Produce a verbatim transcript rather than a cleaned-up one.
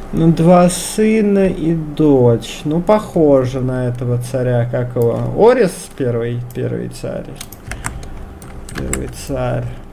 Ну, два сына и дочь. Ну, похоже на этого царя. Как его? Орис первый, первый царь. Первый царь.